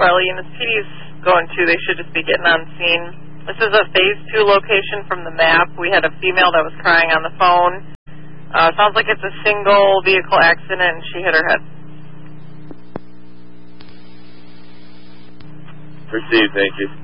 Where Units PD's going to, they should just be getting on scene. This is a Phase 2 location from the map. We had a female that was crying on the phone. Sounds like it's a single vehicle accident and she hit her head. Received, thank you.